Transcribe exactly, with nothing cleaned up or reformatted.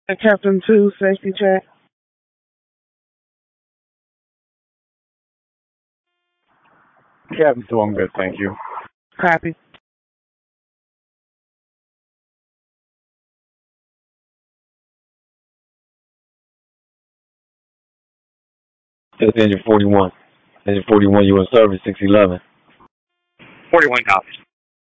And Captain two, safety check. Captain two, I'm good, thank you. Copy. That's engine forty-one. Engine forty-one, you in service, six eleven. forty-one copies.